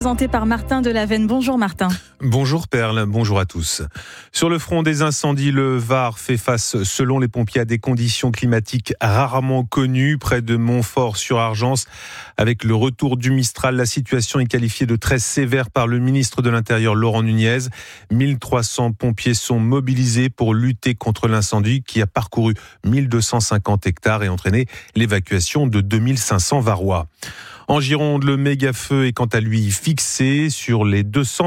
Présenté par Martin Delavenne. Bonjour Martin. Bonjour Perle, bonjour à tous. Sur le front des incendies, le Var fait face, selon les pompiers, à des conditions climatiques rarement connues près de Montfort-sur-Argence. Avec le retour du Mistral, la situation est qualifiée de très sévère par le ministre de l'Intérieur Laurent Nunez. 1300 pompiers sont mobilisés pour lutter contre l'incendie qui a parcouru 1250 hectares et entraîné l'évacuation de 2500 Varois. En Gironde, le méga-feu est quant à lui fixé sur les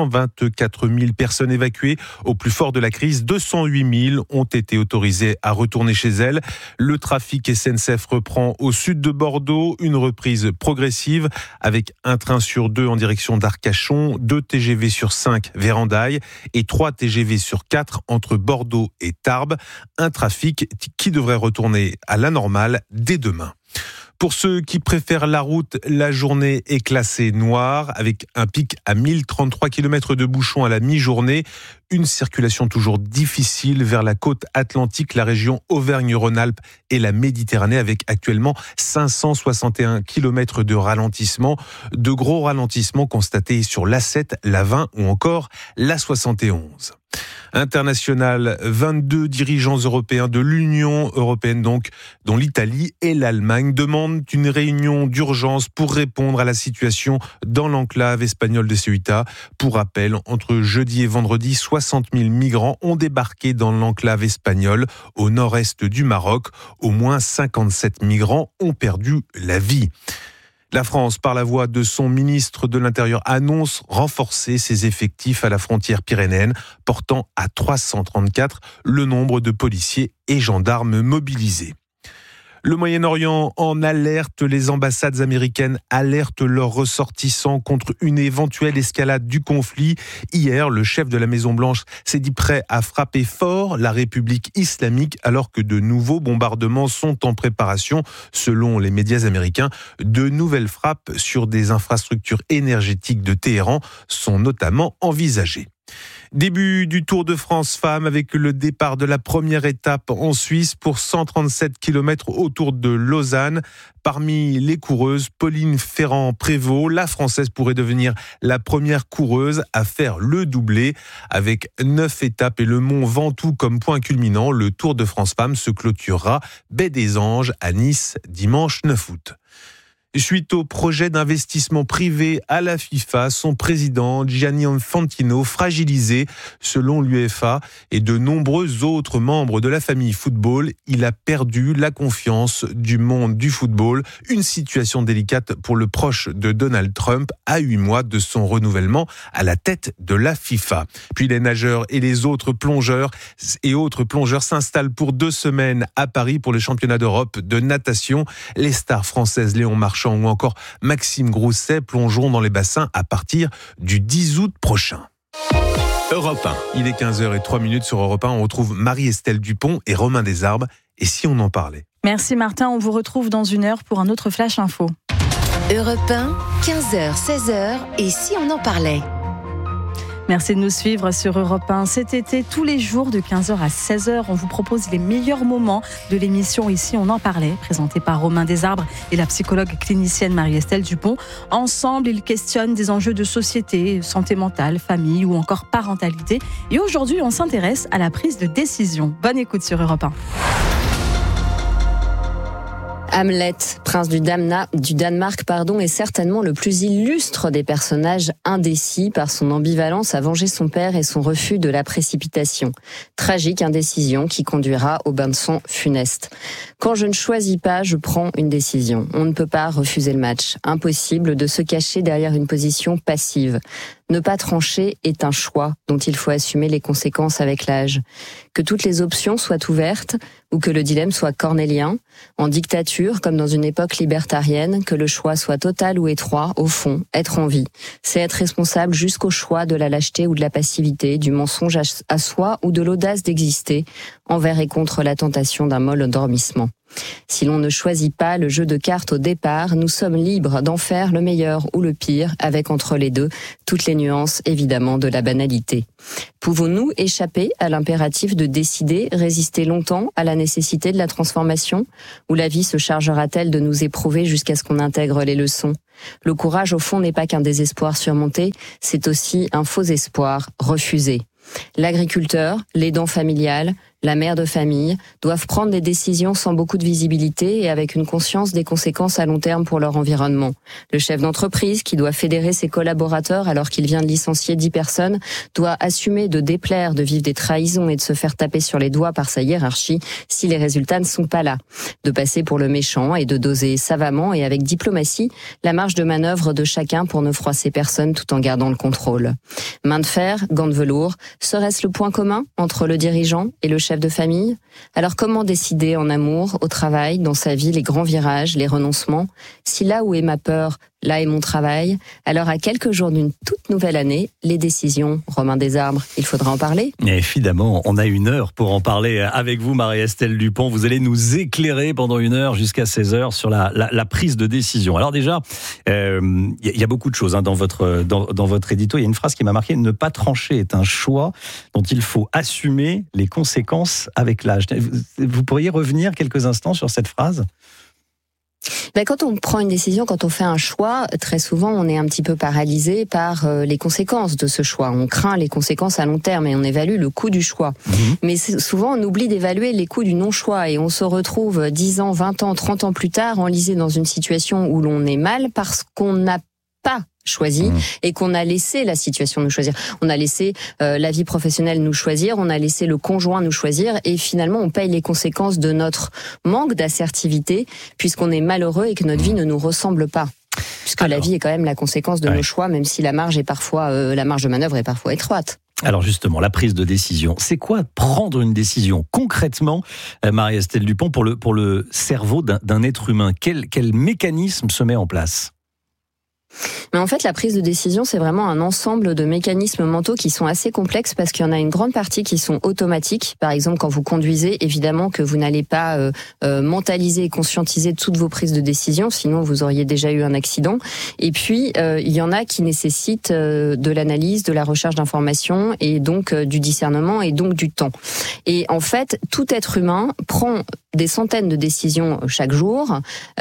224 000 personnes évacuées. Au plus fort de la crise, 208 000 ont été autorisées à retourner chez elles. Le trafic SNCF reprend au sud de Bordeaux, une reprise progressive avec un train sur 2 en direction d'Arcachon, 2 TGV sur 5 vers Hendaye et 3 TGV sur 4 entre Bordeaux et Tarbes. Un trafic qui devrait retourner à la normale dès demain. Pour ceux qui préfèrent la route, la journée est classée noire avec un pic à 1033 km de bouchons à la mi-journée. Une circulation toujours difficile vers la côte atlantique, la région Auvergne-Rhône-Alpes et la Méditerranée avec actuellement 561 km de ralentissement. De gros ralentissements constatés sur l'A7, l'A20 ou encore l'A71. International, 22 dirigeants européens de l'Union européenne donc, dont l'Italie et l'Allemagne, demandent une réunion d'urgence pour répondre à la situation dans l'enclave espagnole de Ceuta. Pour rappel, entre jeudi et vendredi, 60 000 migrants ont débarqué dans l'enclave espagnole au nord-est du Maroc. Au moins 57 migrants ont perdu la vie. La France, par la voix de son ministre de l'Intérieur, annonce renforcer ses effectifs à la frontière pyrénéenne, portant à 334 le nombre de policiers et gendarmes mobilisés. Le Moyen-Orient en alerte, les ambassades américaines alertent leurs ressortissants contre une éventuelle escalade du conflit. Hier, le chef de la Maison-Blanche s'est dit prêt à frapper fort la République islamique alors que de nouveaux bombardements sont en préparation. Selon les médias américains, de nouvelles frappes sur des infrastructures énergétiques de Téhéran sont notamment envisagées. Début du Tour de France Femmes avec le départ de la première étape en Suisse pour 137 km autour de Lausanne. Parmi les coureuses, Pauline Ferrand-Prévot, la Française pourrait devenir la première coureuse à faire le doublé. Avec 9 étapes et le mont Ventoux comme point culminant, le Tour de France Femmes se clôturera baie des Anges à Nice dimanche 9 août. Suite au projet d'investissement privé à la FIFA, son président Gianni Infantino fragilisé selon l'UEFA et de nombreux autres membres de la famille football, il a perdu la confiance du monde du football. Une situation délicate pour le proche de Donald Trump à 8 mois de son renouvellement à la tête de la FIFA. Puis les nageurs et les autres plongeurs s'installent pour 2 semaines à Paris pour le championnat d'Europe de natation. Les stars françaises Léon Marchand ou encore Maxime Grousset plongeront dans les bassins à partir du 10 août prochain. Europe 1. Il est 15h03 sur Europe 1. On retrouve Marie-Estelle Dupont et Romain Desarbres. Et si on en parlait ? Merci Martin, on vous retrouve dans 1 heure pour un autre Flash Info. Europe 1, 15h, 16h, et si on en parlait ? Merci de nous suivre sur Europe 1. Cet été, tous les jours de 15h à 16h, on vous propose les meilleurs moments de l'émission Ici on en parlait, présentée par Romain Desarbres et la psychologue clinicienne Marie-Estelle Dupont. Ensemble, ils questionnent des enjeux de société, santé mentale, famille ou encore parentalité. Et aujourd'hui, on s'intéresse à la prise de décision. Bonne écoute sur Europe 1. Hamlet, prince du Danemark, est certainement le plus illustre des personnages indécis par son ambivalence à venger son père et son refus de la précipitation. Tragique indécision qui conduira au bain de sang funeste. Quand je ne choisis pas, je prends une décision. On ne peut pas refuser le match. Impossible de se cacher derrière une position passive. Ne pas trancher est un choix dont il faut assumer les conséquences avec l'âge. Que toutes les options soient ouvertes ou que le dilemme soit cornélien, en dictature comme dans une époque libertarienne, que le choix soit total ou étroit, au fond, être en vie. C'est être responsable jusqu'au choix de la lâcheté ou de la passivité, du mensonge à soi ou de l'audace d'exister, envers et contre la tentation d'un molle endormissement. Si l'on ne choisit pas le jeu de cartes au départ, nous sommes libres d'en faire le meilleur ou le pire, avec entre les deux toutes les nuances évidemment de la banalité. Pouvons-nous échapper à l'impératif de décider, résister longtemps à la nécessité de la transformation? Ou la vie se chargera-t-elle de nous éprouver jusqu'à ce qu'on intègre les leçons? Le courage, au fond, n'est pas qu'un désespoir surmonté, c'est aussi un faux espoir refusé. L'agriculteur, l'aidant familial, la mère de famille doivent prendre des décisions sans beaucoup de visibilité et avec une conscience des conséquences à long terme pour leur environnement. Le chef d'entreprise, qui doit fédérer ses collaborateurs alors qu'il vient de licencier 10 personnes, doit assumer de déplaire, de vivre des trahisons et de se faire taper sur les doigts par sa hiérarchie si les résultats ne sont pas là. De passer pour le méchant et de doser savamment et avec diplomatie la marge de manœuvre de chacun pour ne froisser personne tout en gardant le contrôle. Main de fer, gants de velours, serait-ce le point commun entre le dirigeant et le chef de famille? Alors comment décider en amour, au travail, dans sa vie, les grands virages, les renoncements? Si là où est ma peur, là est mon travail, alors à quelques jours d'une toute nouvelle année, les décisions, Romain Desarbres, il faudra en parler. Évidemment, on a 1 heure pour en parler avec vous, Marie-Estelle Dupont. Vous allez nous éclairer pendant 1 heure jusqu'à 16h sur la prise de décision. Alors déjà, il y a beaucoup de choses dans votre édito. Il y a une phrase qui m'a marqué: ne pas trancher est un choix dont il faut assumer les conséquences avec l'âge. Vous pourriez revenir quelques instants sur cette phrase ? Quand on prend une décision, quand on fait un choix, très souvent on est un petit peu paralysé par les conséquences de ce choix. On craint les conséquences à long terme et on évalue le coût du choix. Mais souvent on oublie d'évaluer les coûts du non-choix et on se retrouve 10 ans, 20 ans, 30 ans plus tard enlisé dans une situation où l'on est mal parce qu'on n'a pas choisi et qu'on a laissé la situation nous choisir. On a laissé la vie professionnelle nous choisir, on a laissé le conjoint nous choisir et finalement on paye les conséquences de notre manque d'assertivité puisqu'on est malheureux et que notre vie ne nous ressemble pas. Puisque la vie est quand même la conséquence de nos choix, même si la marge de manœuvre est parfois étroite. Alors justement, la prise de décision, c'est quoi prendre une décision concrètement, Marie-Estelle Dupont, pour le cerveau d'un être humain? Quel mécanisme se met en place? Mais en fait, la prise de décision, c'est vraiment un ensemble de mécanismes mentaux qui sont assez complexes parce qu'il y en a une grande partie qui sont automatiques. Par exemple, quand vous conduisez, évidemment que vous n'allez pas mentaliser et conscientiser toutes vos prises de décision, sinon vous auriez déjà eu un accident. Et puis, il y en a qui nécessitent de l'analyse, de la recherche d'informations et donc du discernement et donc du temps. Et en fait, tout être humain prend des centaines de décisions chaque jour.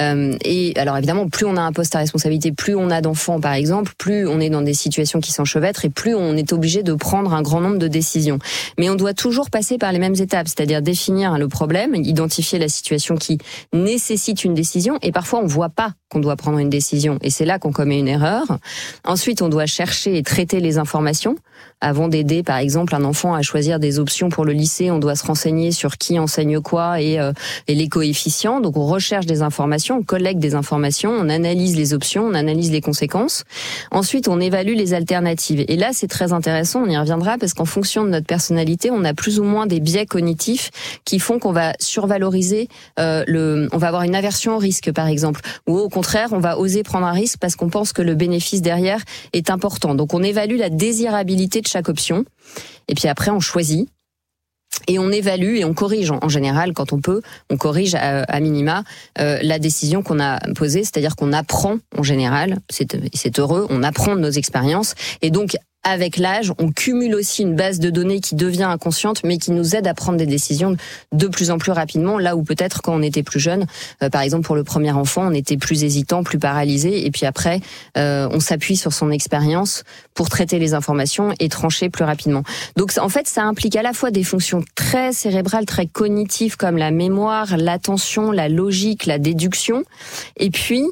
Et alors évidemment, plus on a un poste à responsabilité, plus on a d'enfants par exemple, plus on est dans des situations qui s'enchevêtrent et plus on est obligé de prendre un grand nombre de décisions. Mais on doit toujours passer par les mêmes étapes, c'est-à-dire définir le problème, identifier la situation qui nécessite une décision et parfois on voit pas qu'on doit prendre une décision et c'est là qu'on commet une erreur. Ensuite, on doit chercher et traiter les informations. Avant d'aider, par exemple, un enfant à choisir des options pour le lycée, on doit se renseigner sur qui enseigne quoi et les coefficients. Donc, on recherche des informations, on collecte des informations, on analyse les options, on analyse les conséquences. Ensuite, on évalue les alternatives. Et là, c'est très intéressant, on y reviendra, parce qu'en fonction de notre personnalité, on a plus ou moins des biais cognitifs qui font qu'on va survaloriser on va avoir une aversion au risque, par exemple. Ou au contraire, on va oser prendre un risque parce qu'on pense que le bénéfice derrière est important. Donc, on évalue la désirabilité de chaque option. Et puis après, on choisit. Et on évalue et on corrige. En général, quand on peut, on corrige à minima la décision qu'on a posée. C'est-à-dire qu'on apprend, en général, c'est heureux, on apprend de nos expériences. Et donc, avec l'âge, on cumule aussi une base de données qui devient inconsciente, mais qui nous aide à prendre des décisions de plus en plus rapidement, là où peut-être quand on était plus jeune, par exemple pour le premier enfant, on était plus hésitant, plus paralysé, et puis après, on s'appuie sur son expérience pour traiter les informations et trancher plus rapidement. Donc en fait, ça implique à la fois des fonctions très cérébrales, très cognitives, comme la mémoire, l'attention, la logique, la déduction, et puis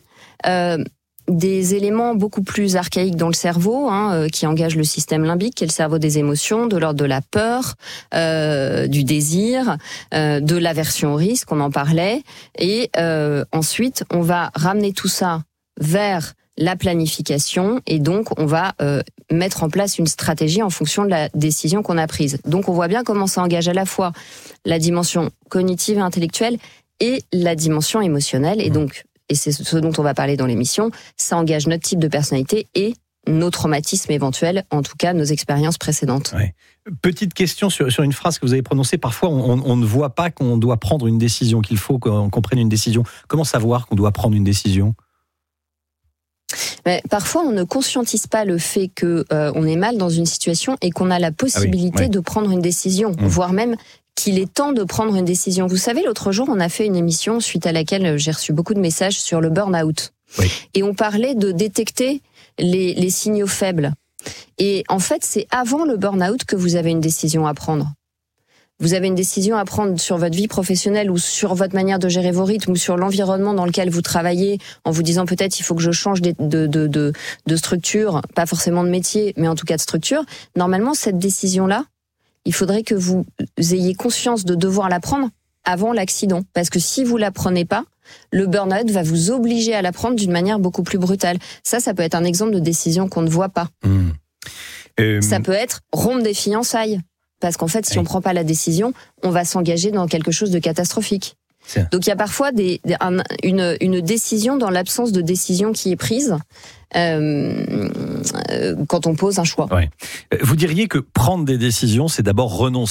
des éléments beaucoup plus archaïques dans le cerveau, qui engagent le système limbique, qui est le cerveau des émotions, de l'ordre de la peur, du désir, de l'aversion au risque, on en parlait. Et ensuite, on va ramener tout ça vers la planification et donc on va mettre en place une stratégie en fonction de la décision qu'on a prise. Donc on voit bien comment ça engage à la fois la dimension cognitive et intellectuelle et la dimension émotionnelle. Et donc, et c'est ce dont on va parler dans l'émission, ça engage notre type de personnalité et nos traumatismes éventuels, en tout cas nos expériences précédentes. Ouais. Petite question sur une phrase que vous avez prononcée. Parfois, on ne voit pas qu'on doit prendre une décision, qu'il faut qu'on prenne une décision. Comment savoir qu'on doit prendre une décision ? Mais parfois, on ne conscientise pas le fait que on est mal dans une situation et qu'on a la possibilité de prendre une décision, voire même qu'il est temps de prendre une décision. Vous savez, l'autre jour, on a fait une émission suite à laquelle j'ai reçu beaucoup de messages sur le burn-out. Oui. Et on parlait de détecter les signaux faibles. Et en fait, c'est avant le burn-out que vous avez une décision à prendre. Vous avez une décision à prendre sur votre vie professionnelle ou sur votre manière de gérer vos rythmes ou sur l'environnement dans lequel vous travaillez, en vous disant peut-être il faut que je change de structure, pas forcément de métier, mais en tout cas de structure. Normalement, cette décision-là, il faudrait que vous ayez conscience de devoir la prendre avant l'accident. Parce que si vous la prenez pas, le burn-out va vous obliger à la prendre d'une manière beaucoup plus brutale. Ça peut être un exemple de décision qu'on ne voit pas. Ça peut être rompre des fiançailles. Parce qu'en fait, si on prend pas la décision, on va s'engager dans quelque chose de catastrophique. Donc il y a parfois une décision dans l'absence de décision qui est prise quand on pose un choix. Ouais. Vous diriez que prendre des décisions, c'est d'abord renoncer ?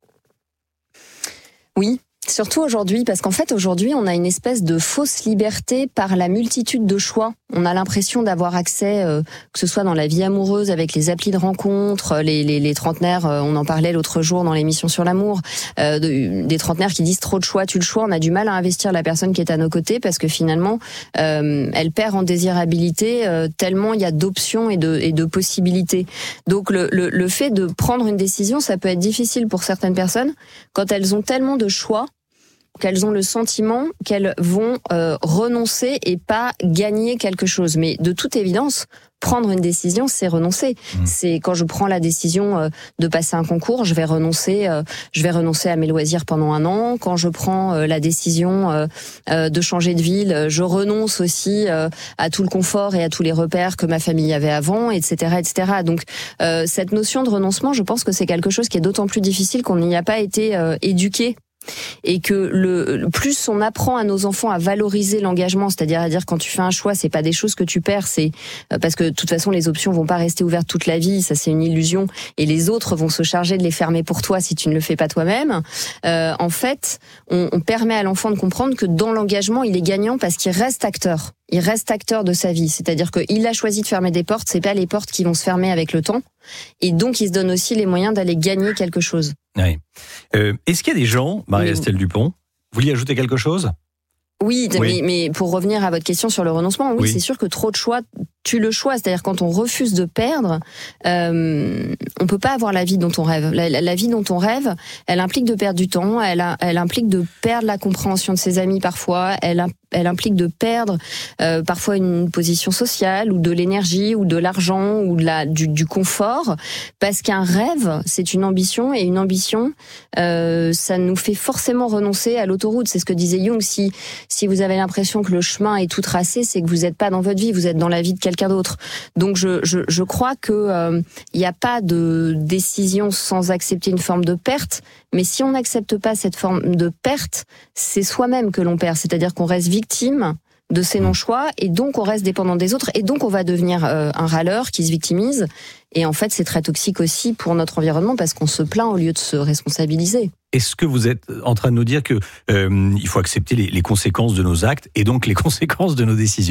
Oui. Surtout aujourd'hui, parce qu'en fait, aujourd'hui, on a une espèce de fausse liberté par la multitude de choix. On a l'impression d'avoir accès, que ce soit dans la vie amoureuse, avec les applis de rencontres, les trentenaires, on en parlait l'autre jour dans l'émission sur l'amour, des trentenaires qui disent trop de choix, tue le choix, on a du mal à investir la personne qui est à nos côtés, parce que finalement, elle perd en désirabilité, tellement il y a d'options et de possibilités. Donc le fait de prendre une décision, ça peut être difficile pour certaines personnes, quand elles ont tellement de choix, qu'elles ont le sentiment qu'elles vont renoncer et pas gagner quelque chose. Mais de toute évidence, prendre une décision, c'est renoncer. C'est quand je prends la décision de passer un concours, je vais renoncer à mes loisirs pendant 1 an. Quand je prends la décision de changer de ville, je renonce aussi à tout le confort et à tous les repères que ma famille avait avant, etc., etc. Donc cette notion de renoncement, je pense que c'est quelque chose qui est d'autant plus difficile qu'on n'y a pas été éduqué. Et que le plus on apprend à nos enfants à valoriser l'engagement, c'est-à-dire à dire quand tu fais un choix, c'est pas des choses que tu perds, c'est parce que de toute façon les options vont pas rester ouvertes toute la vie, ça c'est une illusion, et les autres vont se charger de les fermer pour toi si tu ne le fais pas toi-même. En fait, on permet à l'enfant de comprendre que dans l'engagement, il est gagnant parce qu'il reste acteur. Il reste acteur de sa vie, c'est-à-dire qu'il a choisi de fermer des portes, c'est pas les portes qui vont se fermer avec le temps, et donc il se donne aussi les moyens d'aller gagner quelque chose. Oui. Est-ce qu'il y a des gens, Marie-Estelle Dupont, vous vouliez ajouter quelque chose ? Oui. Mais pour revenir à votre question sur le renoncement, oui, c'est sûr que trop de choix tue le choix. C'est-à-dire quand on refuse de perdre, on peut pas avoir la vie dont on rêve. La vie dont on rêve, elle implique de perdre du temps, elle implique de perdre la compréhension de ses amis parfois, elle implique de perdre parfois une position sociale ou de l'énergie ou de l'argent ou du confort, parce qu'un rêve, c'est une ambition, et une ambition, ça nous fait forcément renoncer à l'autoroute. C'est ce que disait Jung. Si vous avez l'impression que le chemin est tout tracé, c'est que vous n'êtes pas dans votre vie, vous êtes dans la vie de quelqu'un d'autre. Donc je crois que il n'y a pas de décision sans accepter une forme de perte, mais si on n'accepte pas cette forme de perte, c'est soi-même que l'on perd, c'est-à-dire qu'on reste victime de ses non-choix, et donc on reste dépendant des autres, et donc on va devenir un râleur qui se victimise, et en fait c'est très toxique aussi pour notre environnement, parce qu'on se plaint au lieu de se responsabiliser. Est-ce que vous êtes en train de nous dire que il faut accepter les conséquences de nos actes, et donc les conséquences de nos décisions ?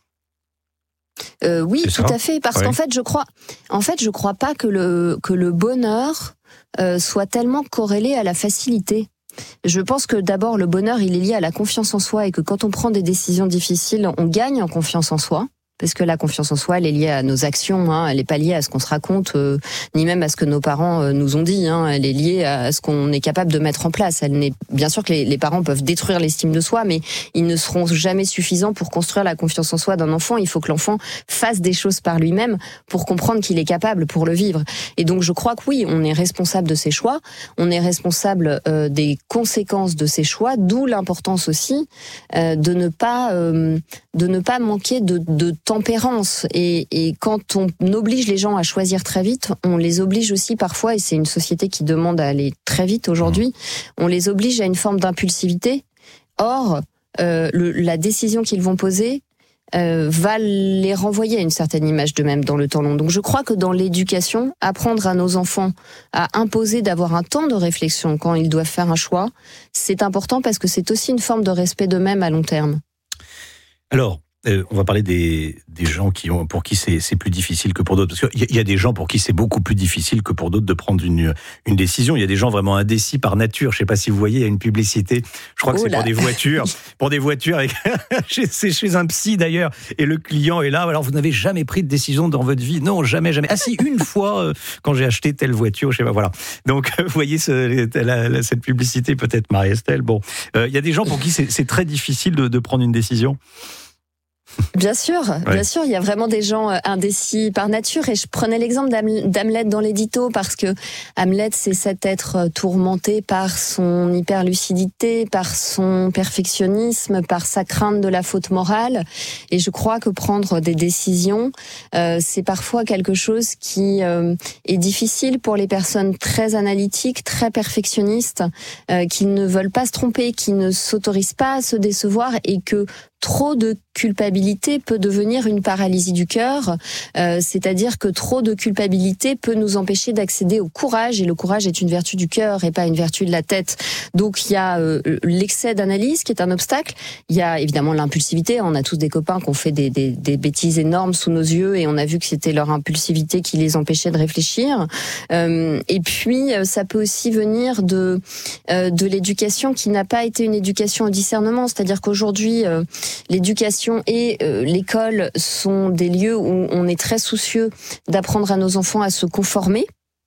Oui, tout à fait, parce qu'en fait je crois pas que le bonheur soit tellement corrélé à la facilité. Je pense que d'abord le bonheur il est lié à la confiance en soi, et que quand on prend des décisions difficiles, on gagne en confiance en soi. Parce que la confiance en soi, elle est liée à nos actions, elle n'est pas liée à ce qu'on se raconte, ni même à ce que nos parents nous ont dit. Elle est liée à ce qu'on est capable de mettre en place. Bien sûr que les parents peuvent détruire l'estime de soi, mais ils ne seront jamais suffisants pour construire la confiance en soi d'un enfant. Il faut que l'enfant fasse des choses par lui-même pour comprendre qu'il est capable, pour le vivre. Et donc je crois que oui, on est responsable de ses choix, on est responsable des conséquences de ses choix, d'où l'importance aussi de ne pas manquer de tempérance, et quand on oblige les gens à choisir très vite, on les oblige aussi parfois, et c'est une société qui demande à aller très vite aujourd'hui, on les oblige à une forme d'impulsivité. Or, la décision qu'ils vont poser, va les renvoyer à une certaine image d'eux-mêmes dans le temps long. Donc je crois que dans l'éducation, apprendre à nos enfants à imposer d'avoir un temps de réflexion quand ils doivent faire un choix, c'est important parce que c'est aussi une forme de respect d'eux-mêmes à long terme. Alors, on va parler des gens pour qui c'est plus difficile que pour d'autres. Parce qu'il y a des gens pour qui c'est beaucoup plus difficile que pour d'autres de prendre une décision. Il y a des gens vraiment indécis par nature. Je ne sais pas si vous voyez, il y a une publicité, je crois que c'est pour des voitures. C'est chez un psy d'ailleurs. Et le client est là. Alors, vous n'avez jamais pris de décision dans votre vie? Non, jamais. Ah si, une fois, quand j'ai acheté telle voiture, je sais pas, voilà. Donc, vous voyez cette publicité peut-être, Marie-Estelle. Bon, il y a des gens pour qui c'est très difficile de prendre une décision. Bien sûr, il y a vraiment des gens indécis par nature, et je prenais l'exemple d'Hamlet dans l'édito parce que Hamlet, c'est cet être tourmenté par son hyperlucidité, par son perfectionnisme, par sa crainte de la faute morale, et je crois que prendre des décisions, c'est parfois quelque chose qui est difficile pour les personnes très analytiques, très perfectionnistes, qui ne veulent pas se tromper, qui ne s'autorisent pas à se décevoir, et que trop de culpabilité peut devenir une paralysie du cœur, c'est-à-dire que trop de culpabilité peut nous empêcher d'accéder au courage, et le courage est une vertu du cœur et pas une vertu de la tête. Donc il y a l'excès d'analyse qui est un obstacle, il y a évidemment l'impulsivité, on a tous des copains qui ont fait des bêtises énormes sous nos yeux et on a vu que c'était leur impulsivité qui les empêchait de réfléchir, et puis ça peut aussi venir de l'éducation qui n'a pas été une éducation au discernement, c'est-à-dire qu'aujourd'hui l'éducation et l'école sont des lieux où on est très soucieux d'apprendre à nos enfants à se conformer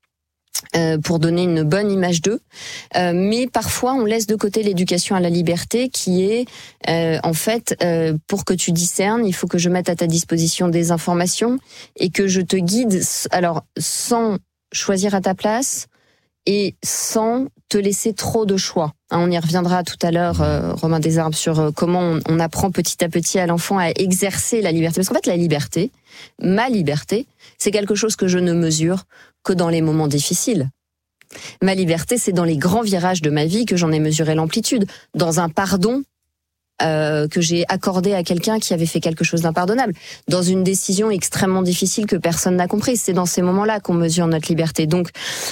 pour donner une bonne image d'eux, mais parfois on laisse de côté l'éducation à la liberté qui est en fait pour que tu discernes, il faut que je mette à ta disposition des informations et que je te guide, alors sans choisir à ta place et sans te laisser trop de choix. On y reviendra tout à l'heure, Romain Desarbes, sur comment on apprend petit à petit à l'enfant à exercer la liberté. Parce qu'en fait, la liberté, ma liberté, c'est quelque chose que je ne mesure que dans les moments difficiles. Ma liberté, c'est dans les grands virages de ma vie que j'en ai mesuré l'amplitude. Dans un pardon que j'ai accordé à quelqu'un qui avait fait quelque chose d'impardonnable. Dans une décision extrêmement difficile que personne n'a comprise. C'est dans ces moments-là qu'on mesure notre liberté. Donc,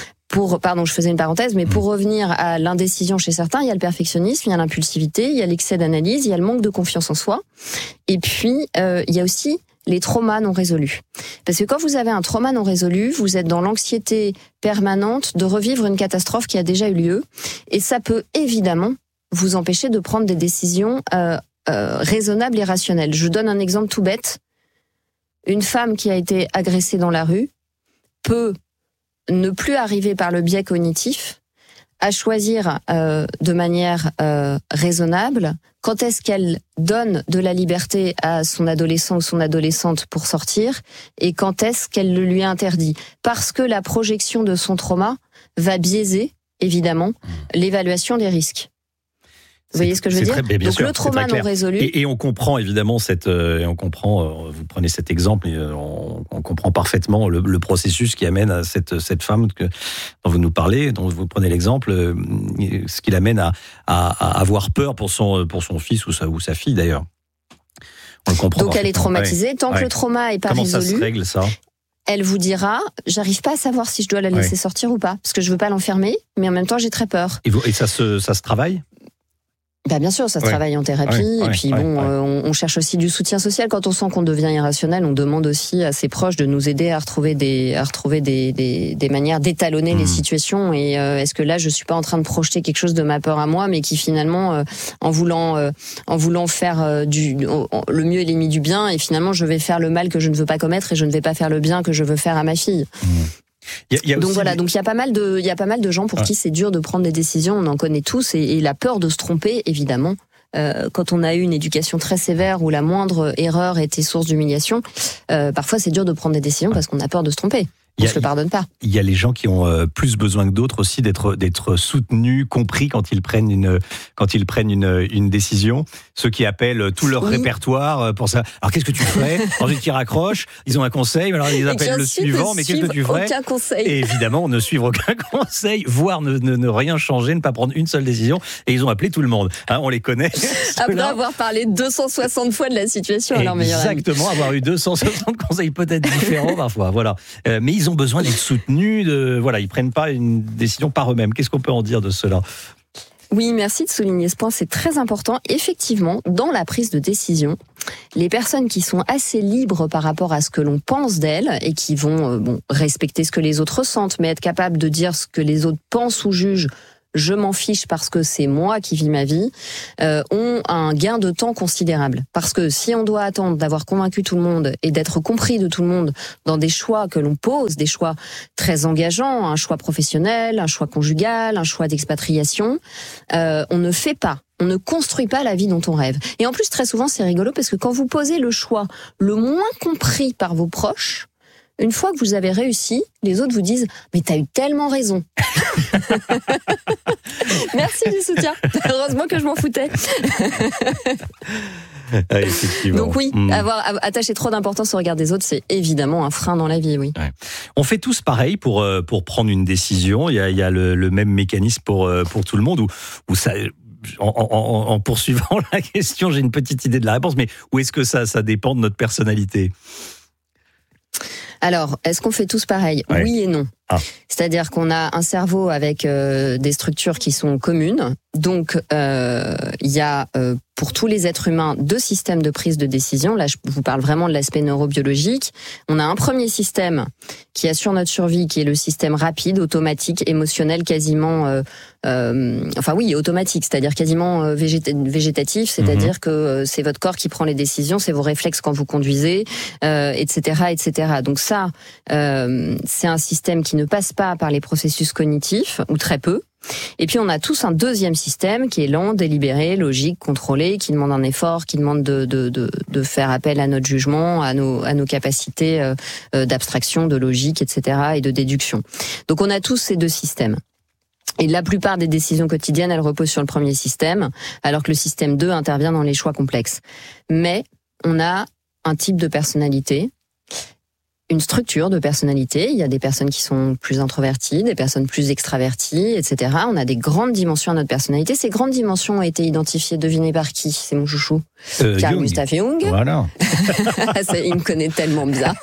je faisais une parenthèse, mais pour revenir à l'indécision chez certains, il y a le perfectionnisme, il y a l'impulsivité, il y a l'excès d'analyse, il y a le manque de confiance en soi. Et puis, il y a aussi les traumas non résolus. Parce que quand vous avez un trauma non résolu, vous êtes dans l'anxiété permanente de revivre une catastrophe qui a déjà eu lieu. Et ça peut évidemment vous empêcher de prendre des décisions raisonnables et rationnelles. Je donne un exemple tout bête. Une femme qui a été agressée dans la rue peut ne plus arriver par le biais cognitif à choisir de manière raisonnable quand est-ce qu'elle donne de la liberté à son adolescent ou son adolescente pour sortir et quand est-ce qu'elle le lui interdit. Parce que la projection de son trauma va biaiser, évidemment, l'évaluation des risques. Vous voyez ce que je veux dire ? Donc le trauma non résolu. Et on comprend évidemment vous prenez cet exemple, et on comprend parfaitement le processus qui amène à cette femme dont vous nous parlez, dont vous prenez l'exemple, ce qui l'amène à avoir peur pour son fils ou sa fille d'ailleurs. On le comprend. Donc elle est traumatisée. Tant que le trauma n'est pas résolu. Comment ça se règle ça ? Elle vous dira, j'arrive pas à savoir si je dois la laisser sortir ou pas, parce que je veux pas l'enfermer, mais en même temps j'ai très peur. Et ça se travaille ? Bien sûr, ça se travaille en thérapie, et puis on cherche aussi du soutien social. Quand on sent qu'on devient irrationnel, on demande aussi à ses proches de nous aider à retrouver des manières d'étalonner les situations. Et est-ce que là, je suis pas en train de projeter quelque chose de ma peur à moi, mais qui finalement, en voulant faire le mieux est l'ennemi du bien, et finalement, je vais faire le mal que je ne veux pas commettre, et je ne vais pas faire le bien que je veux faire à ma fille. Donc il y a pas mal de gens pour qui c'est dur de prendre des décisions, on en connaît tous, et la peur de se tromper, évidemment, quand on a eu une éducation très sévère où la moindre erreur était source d'humiliation, parfois c'est dur de prendre des décisions parce qu'on a peur de se tromper. on ne se le pardonne pas. Il y a les gens qui ont plus besoin que d'autres aussi d'être soutenus, compris quand ils prennent une décision. Ceux qui appellent tout leur répertoire pour ça. Alors qu'est-ce que tu ferais? Ensuite qui raccrochent, ils ont un conseil, alors ils appellent le suivant, mais qu'est-ce que tu ferais? Aucun conseil. Et évidemment, ne suivre aucun conseil, voire ne rien changer, ne pas prendre une seule décision. Et ils ont appelé tout le monde. Hein, on les connaît. Après avoir parlé 260 fois de la situation à leur meilleur ami. Exactement, avoir eu 260 conseils peut-être différents parfois. Voilà. Mais ils ont besoin d'être soutenus. Ils prennent pas une décision par eux-mêmes. Qu'est-ce qu'on peut en dire de cela? Oui, merci de souligner ce point, c'est très important. Effectivement, dans la prise de décision, les personnes qui sont assez libres par rapport à ce que l'on pense d'elles et qui vont respecter ce que les autres ressentent, mais être capables de dire ce que les autres pensent ou jugent, je m'en fiche parce que c'est moi qui vis ma vie, ont un gain de temps considérable. Parce que si on doit attendre d'avoir convaincu tout le monde et d'être compris de tout le monde dans des choix que l'on pose, des choix très engageants, un choix professionnel, un choix conjugal, un choix d'expatriation, on ne fait pas. On ne construit pas la vie dont on rêve. Et en plus, très souvent, c'est rigolo parce que quand vous posez le choix le moins compris par vos proches, une fois que vous avez réussi, les autres vous disent « Mais t'as eu tellement raison !» Merci du soutien. Heureusement que je m'en foutais. Donc oui, avoir attaché trop d'importance au regard des autres, c'est évidemment un frein dans la vie, oui. Ouais. On fait tous pareil pour prendre une décision. Il y a le même mécanisme pour tout le monde où ça... En poursuivant la question, j'ai une petite idée de la réponse, mais où est-ce que ça dépend de notre personnalité? Alors, est-ce qu'on fait tous pareil? Oui et non. C'est-à-dire qu'on a un cerveau avec des structures qui sont communes. Donc, il y a pour tous les êtres humains 2 systèmes de prise de décision. Là, je vous parle vraiment de l'aspect neurobiologique. On a un premier système qui assure notre survie, qui est le système rapide, automatique, émotionnel, quasiment... automatique, c'est-à-dire quasiment végétatif, c'est-à-dire que c'est votre corps qui prend les décisions, c'est vos réflexes quand vous conduisez, etc., etc. Donc ça, c'est un système qui ne passe pas par les processus cognitifs, ou très peu. Et puis on a tous un deuxième système qui est lent, délibéré, logique, contrôlé, qui demande un effort, qui demande de faire appel à notre jugement, à nos capacités d'abstraction, de logique, etc., et de déduction. Donc on a tous ces 2 systèmes. Et la plupart des décisions quotidiennes, elles reposent sur le premier système, alors que le système 2 intervient dans les choix complexes. Mais on a un type de personnalité, une structure de personnalité. Il y a des personnes qui sont plus introverties, des personnes plus extraverties, etc. On a des grandes dimensions à notre personnalité. Ces grandes dimensions ont été identifiées, devinées par qui? C'est mon chouchou. Carl Gustav Jung. Voilà. Il me connaît tellement bien.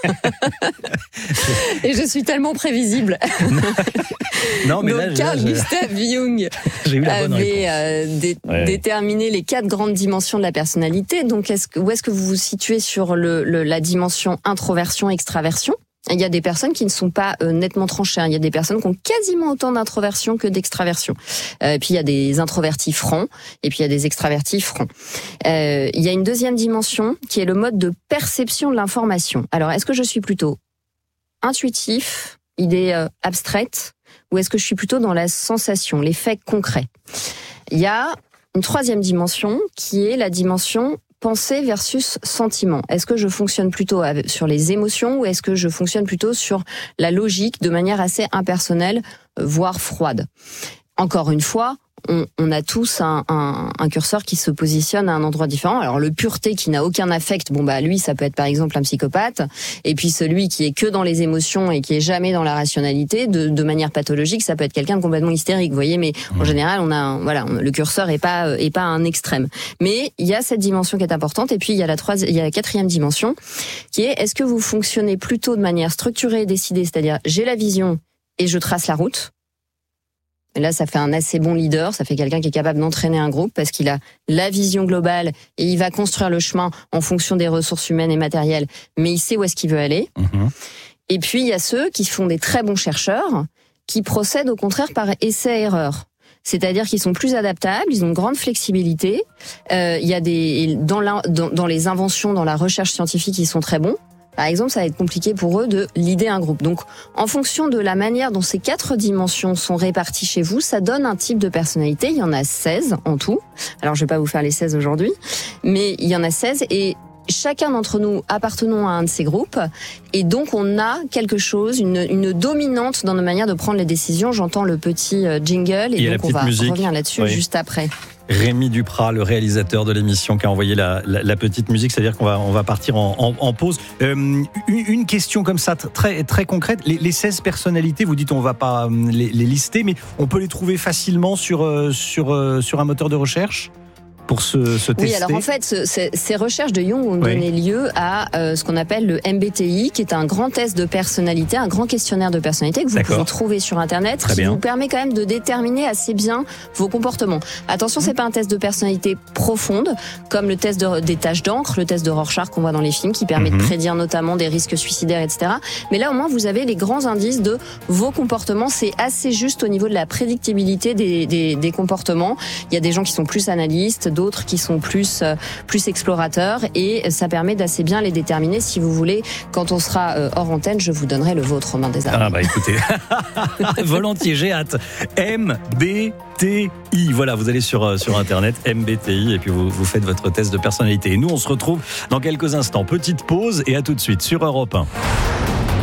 Et je suis tellement prévisible. Non, mais donc Carl Gustav Jung avait déterminé les 4 grandes dimensions de la personnalité. Donc, où est-ce que vous vous situez sur la dimension introversion-extraversion? Il y a des personnes qui ne sont pas nettement tranchées. Il y a des personnes qui ont quasiment autant d'introversion que d'extraversion. Puis il y a des introvertis francs, et puis il y a des extravertis francs. Il y a une deuxième dimension qui est le mode de perception de l'information. Alors, est-ce que je suis plutôt intuitif, idée abstraite, ou est-ce que je suis plutôt dans la sensation, les faits concrets? Il y a une troisième dimension qui est la dimension pensée versus sentiment. Est-ce que je fonctionne plutôt sur les émotions ou est-ce que je fonctionne plutôt sur la logique de manière assez impersonnelle, voire froide? Encore une fois, on a tous un curseur qui se positionne à un endroit différent. Alors le pureté qui n'a aucun affect, lui ça peut être par exemple un psychopathe. Et puis celui qui est que dans les émotions et qui est jamais dans la rationalité, de manière pathologique, ça peut être quelqu'un de complètement hystérique. Vous voyez, mais en général le curseur est pas à un extrême. Mais il y a cette dimension qui est importante. Et puis il y a la 4e dimension qui est: est-ce que vous fonctionnez plutôt de manière structurée et décidée, c'est-à-dire j'ai la vision et je trace la route. Et là, ça fait un assez bon leader, ça fait quelqu'un qui est capable d'entraîner un groupe parce qu'il a la vision globale et il va construire le chemin en fonction des ressources humaines et matérielles, mais il sait où est-ce qu'il veut aller. Et puis, il y a ceux qui font des très bons chercheurs qui procèdent au contraire par essai-erreur. C'est-à-dire qu'ils sont plus adaptables, ils ont une grande flexibilité. Il y a dans les inventions, dans la recherche scientifique, ils sont très bons. Par exemple, ça va être compliqué pour eux de leader un groupe. Donc, en fonction de la manière dont ces 4 dimensions sont réparties chez vous, ça donne un type de personnalité. Il y en a 16 en tout. Alors, je vais pas vous faire les 16 aujourd'hui, mais il y en a 16 et chacun d'entre nous appartenons à un de ces groupes, et donc on a quelque chose, une dominante dans nos manières de prendre les décisions. J'entends le petit jingle, et donc on va revenir là-dessus juste après. Rémi Duprat, le réalisateur de l'émission, qui a envoyé la petite musique, c'est-à-dire qu'on va partir en pause. Une question comme ça, très, très concrète. Les 16 personnalités, vous dites on ne va pas les lister, mais on peut les trouver facilement sur un moteur de recherche pour se tester. Oui, alors en fait, ces recherches de Jung ont donné lieu à ce qu'on appelle le MBTI, qui est un grand test de personnalité, un grand questionnaire de personnalité que vous pouvez trouver sur Internet, qui vous permet quand même de déterminer assez bien vos comportements. Attention, c'est pas un test de personnalité profonde, comme le test des taches d'encre, le test de Rorschach qu'on voit dans les films, qui permet de prédire notamment des risques suicidaires, etc. Mais là, au moins, vous avez les grands indices de vos comportements. C'est assez juste au niveau de la prédictibilité des comportements. Il y a des gens qui sont plus analystes, d'autres qui sont plus explorateurs, et ça permet d'assez bien les déterminer. Si vous voulez, quand on sera hors antenne, je vous donnerai le vôtre, Romain Desarbres. Ah bah écoutez, volontiers, j'ai hâte. MBTI, voilà, vous allez sur Internet, MBTI, et puis vous faites votre test de personnalité. Et nous, on se retrouve dans quelques instants. Petite pause, et à tout de suite sur Europe 1.